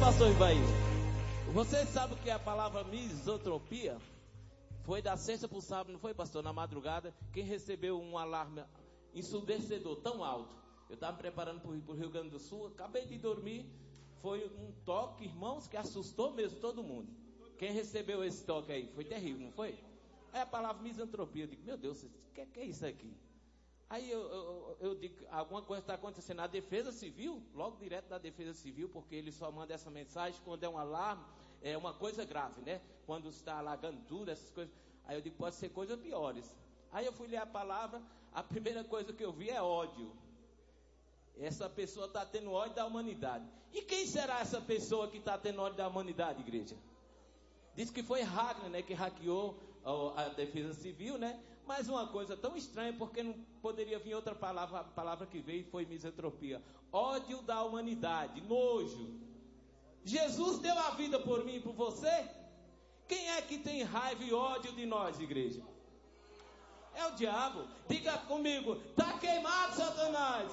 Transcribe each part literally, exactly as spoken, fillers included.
pastor Ivaí? Você sabe o que é a palavra misantropia? Foi da sexta para o sábado, não foi, pastor? Na madrugada, quem recebeu um alarme ensurdecedor tão alto? Eu estava me preparando para o Rio Grande do Sul, acabei de dormir. Foi um toque, irmãos, que assustou mesmo todo mundo. Quem recebeu esse toque aí? Foi terrível, não foi? É a palavra misantropia. Eu digo, meu Deus, o que, que é isso aqui? Aí eu, eu, eu digo, alguma coisa está acontecendo na Defesa Civil, logo direto da Defesa Civil, porque ele só manda essa mensagem quando é um alarme, é uma coisa grave, né? Quando está alagando tudo, essas coisas. Aí eu digo, pode ser coisas piores. Aí eu fui ler a palavra, a primeira coisa que eu vi é ódio. Essa pessoa está tendo ódio da humanidade. E quem será essa pessoa que está tendo ódio da humanidade, igreja? Diz que foi Wagner, né, que hackeou a Defesa Civil, né? Mas uma coisa tão estranha, porque não poderia vir outra palavra, a palavra que veio foi misantropia. Ódio da humanidade, nojo. Jesus deu a vida por mim e por você? Quem é que tem raiva e ódio de nós, igreja? É o diabo. Diga comigo, está queimado, Satanás.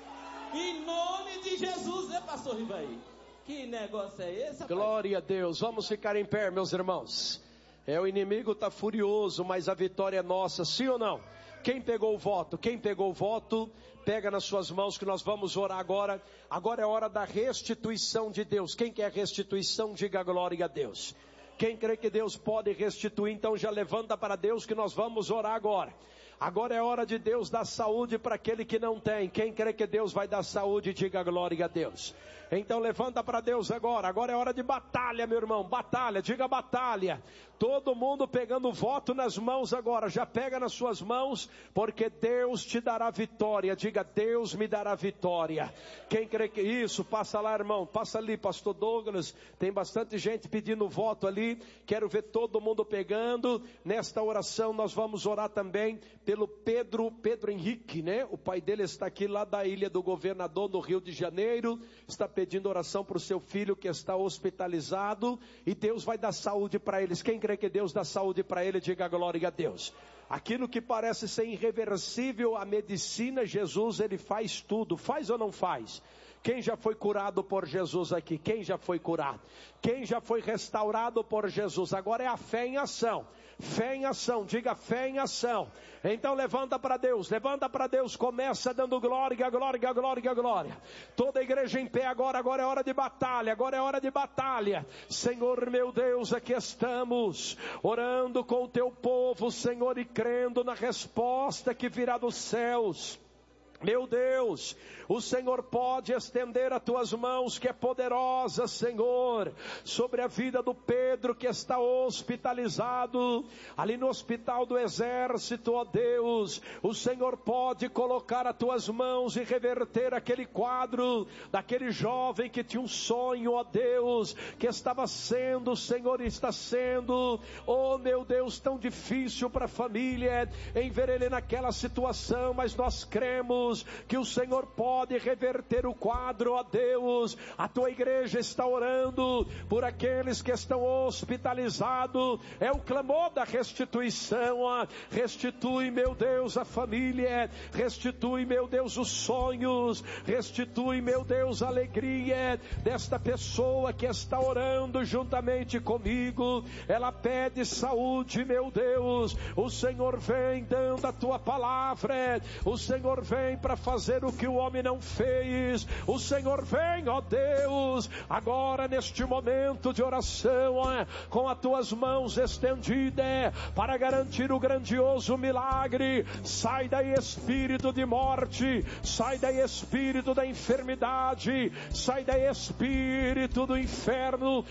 Em nome de Jesus, né, pastor Rivaí? Que negócio é esse, rapaz? Glória a Deus. Vamos ficar em pé, meus irmãos. É, o inimigo está furioso, mas a vitória é nossa, sim ou não? Quem pegou o voto? Quem pegou o voto, pega nas suas mãos que nós vamos orar agora. Agora é hora da restituição de Deus. Quem quer restituição, diga glória a Deus. Quem crê que Deus pode restituir, então já levanta para Deus que nós vamos orar agora. Agora é hora de Deus dar saúde para aquele que não tem. Quem crê que Deus vai dar saúde, diga glória a Deus. Então levanta para Deus agora. Agora é hora de batalha, meu irmão. Batalha, diga batalha. Todo mundo pegando voto nas mãos agora. Já pega nas suas mãos, porque Deus te dará vitória. Diga, Deus me dará vitória. Quem crê que isso, passa lá, irmão. Passa ali, pastor Douglas. Tem bastante gente pedindo voto ali. Quero ver todo mundo pegando. Nesta oração nós vamos orar também pelo Pedro, Pedro Henrique, né? O pai dele está aqui lá da Ilha do Governador, no Rio de Janeiro. Está pedindo oração para o seu filho que está hospitalizado. E Deus vai dar saúde para eles. Quem crê que Deus dá saúde para ele, diga glória a Deus. Aquilo que parece ser irreversível, a medicina, Jesus, ele faz tudo. Faz ou não faz? Quem já foi curado por Jesus aqui? Quem já foi curado? Quem já foi restaurado por Jesus? Agora é a fé em ação. Fé em ação, diga fé em ação. Então levanta para Deus, levanta para Deus, começa dando glória, glória, glória, glória. Toda a igreja em pé agora, agora é hora de batalha, agora é hora de batalha. Senhor meu Deus, aqui estamos, orando com o teu povo, Senhor, e crendo na resposta que virá dos céus. Meu Deus, o Senhor pode estender as tuas mãos, que é poderosa, Senhor, sobre a vida do Pedro, que está hospitalizado, ali no hospital do exército, ó Deus. O Senhor pode colocar as tuas mãos e reverter aquele quadro, daquele jovem que tinha um sonho, ó Deus, que estava sendo, Senhor, está sendo, oh meu Deus, tão difícil para a família, em ver ele naquela situação, mas nós cremos que o Senhor pode reverter o quadro, ó Deus. A tua igreja está orando por aqueles que estão hospitalizados. É o clamor da restituição, ó. Restitui, meu Deus, a família. Restitui, meu Deus, os sonhos. Restitui, meu Deus, a alegria desta pessoa que está orando juntamente comigo. Ela pede saúde, meu Deus. O Senhor vem dando a tua palavra. O Senhor vem para fazer o que o homem não fez. O Senhor vem, ó Deus, agora neste momento de oração, ó, com as tuas mãos estendidas, para garantir o grandioso milagre. Sai daí espírito de morte, sai daí espírito da enfermidade, sai daí espírito do inferno.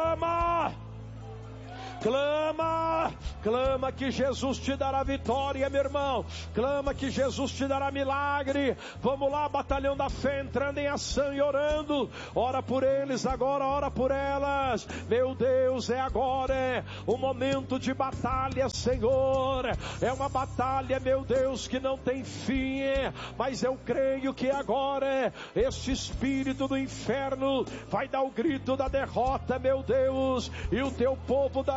Clama! Clama, clama que Jesus te dará vitória, meu irmão. Clama que Jesus te dará milagre. Vamos lá, batalhão da fé, entrando em ação e orando. Ora por eles agora, ora por elas. Meu Deus, é agora, é um momento de batalha, Senhor. É uma batalha, meu Deus, que não tem fim, mas eu creio que agora este espírito do inferno vai dar o grito da derrota, meu Deus, e o teu povo dará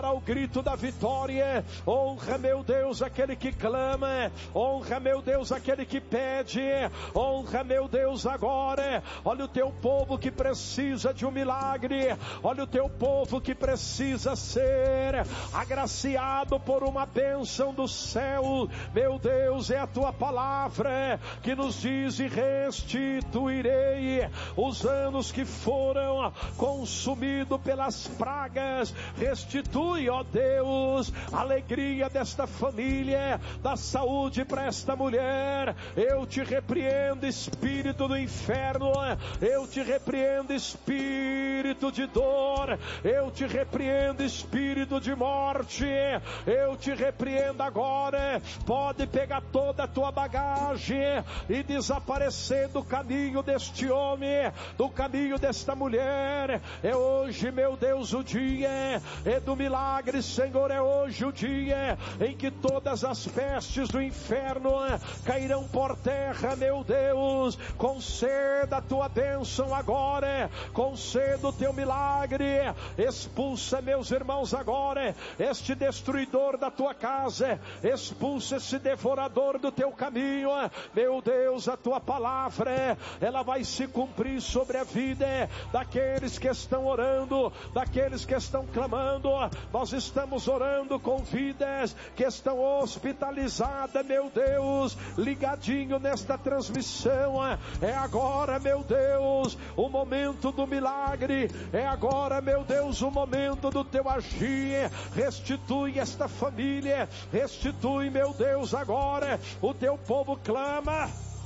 dará o grito da vitória. Honra, meu Deus, aquele que clama. Honra, meu Deus, aquele que pede. Honra, meu Deus, agora. Olha o teu povo que precisa de um milagre. Olha o teu povo que precisa ser agraciado por uma bênção do céu. Meu Deus, é a tua palavra que nos diz: e restituirei os anos que foram consumidos pelas pragas. Restitui, ó Deus, a alegria desta família, da saúde para esta mulher. Eu te repreendo, espírito do inferno. Eu te repreendo, espírito de dor. Eu te repreendo, espírito de morte. Eu te repreendo agora. Pode pegar toda a tua bagagem e desaparecer do caminho deste homem, do caminho desta mulher. É hoje, meu Deus, o dia é do milagre, Senhor. É hoje o dia em que todas as pestes do inferno cairão por terra, meu Deus. Conceda a tua bênção agora, conceda o teu milagre. Expulsa, meus irmãos, agora este destruidor da tua casa. Expulsa esse devorador do teu caminho. Meu Deus, a tua palavra, ela vai se cumprir sobre a vida daqueles que estão orando, daqueles que estão clamando. Nós estamos orando com vidas que estão hospitalizadas, meu Deus, ligadinho nesta transmissão. É agora, meu Deus, o momento do milagre. É agora, meu Deus, o momento do teu agir. Restitui esta família, restitui, meu Deus, agora. O teu povo clama,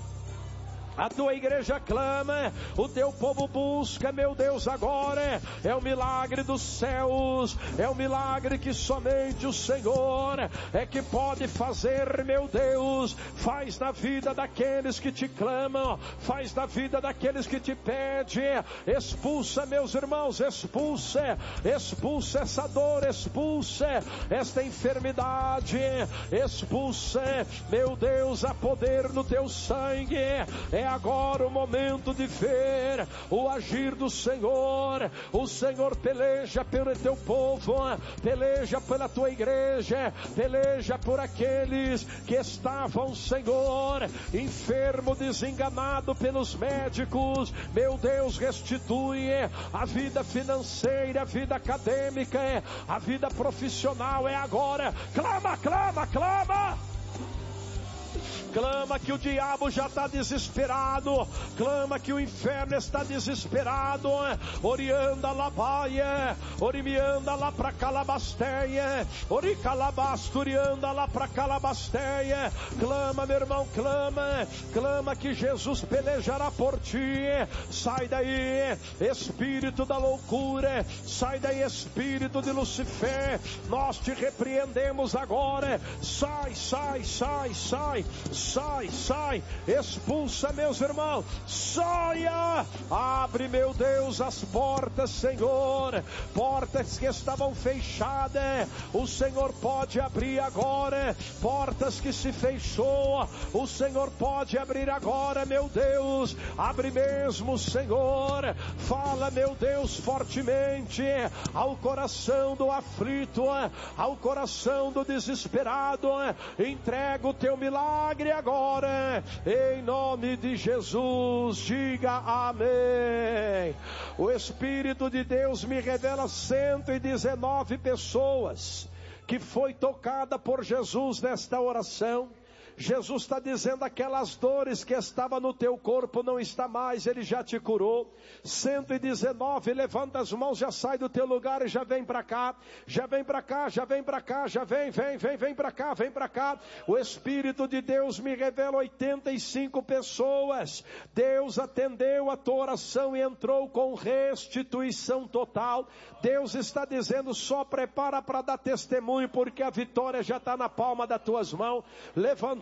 a tua igreja clama, o teu povo busca, meu Deus, agora. É o milagre dos céus, é o milagre que somente o Senhor é que pode fazer, meu Deus. Faz na vida daqueles que te clamam, faz na vida daqueles que te pedem. Expulsa, meus irmãos, expulsa, expulsa essa dor, expulsa esta enfermidade, expulsa, meu Deus, há poder no teu sangue. É agora o momento de ver o agir do Senhor. O Senhor peleja pelo teu povo, peleja pela tua igreja, peleja por aqueles que estavam, Senhor, enfermo, desenganado pelos médicos. Meu Deus, restitui a vida financeira, a vida acadêmica, a vida profissional. É agora. Clama, clama, clama. Clama que o diabo já está desesperado. Clama que o inferno está desesperado. Orianda labaia, orimianda lá para calabasteia, oricalabasturianda lá para calabasteia. Clama, meu irmão, clama. Clama que Jesus pelejará por ti. Sai daí, espírito da loucura. Sai daí, espírito de Lucifer. Nós te repreendemos agora. Sai, sai, sai, sai. Sai, sai, expulsa, meus irmãos, saia, abre, meu Deus, as portas, Senhor, portas que estavam fechadas, o Senhor pode abrir agora. Portas que se fechou, o Senhor pode abrir agora, meu Deus. Abre mesmo, Senhor. Fala, meu Deus, fortemente ao coração do aflito, ao coração do desesperado. Entrega o teu milagre agora, em nome de Jesus. Diga amém. O Espírito de Deus me revela cento e dezenove pessoas que foi tocada por Jesus nesta oração. Jesus está dizendo: aquelas dores que estavam no teu corpo não está mais, Ele já te curou. cento e dezenove, levanta as mãos, já sai do teu lugar e já vem para cá, já vem para cá, já vem para cá, já vem, vem, vem, vem para cá, vem para cá. O Espírito de Deus me revela oitenta e cinco pessoas. Deus atendeu a tua oração e entrou com restituição total. Deus está dizendo: só prepara para dar testemunho, porque a vitória já está na palma das tuas mãos. Levanta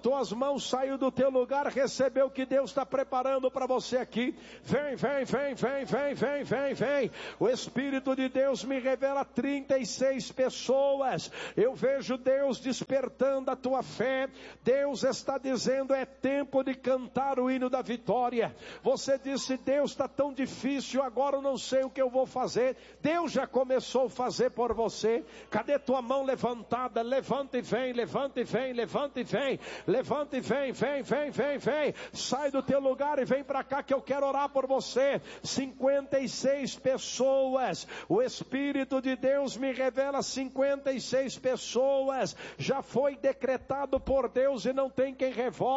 levantou as mãos, saiu do teu lugar, recebeu o que Deus está preparando para você aqui. Vem, vem, vem, vem, vem, vem, vem, vem. O Espírito de Deus me revela trinta e seis pessoas. Eu vejo Deus despertando a tua fé. Deus está dizendo, é tempo de cantar o hino da vitória. Você disse, Deus, está tão difícil, agora eu não sei o que eu vou fazer. Deus já começou a fazer por você. Cadê tua mão levantada? Levanta e vem, levanta e vem, levanta e vem, levanta e vem, vem, vem, vem, vem. Sai do teu lugar e vem para cá que eu quero orar por você. cinquenta e seis pessoas. O Espírito de Deus me revela cinquenta e seis pessoas. Já foi decretado por Deus e não tem quem revogue.